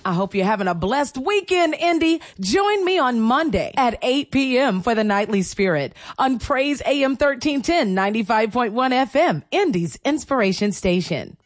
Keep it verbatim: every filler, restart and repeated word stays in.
I hope you're having a blessed weekend, Indy. Join me on Monday at eight p.m. for the Nightly Spirit on Praise A M thirteen ten, ninety-five point one F M, Indy's Inspiration Station.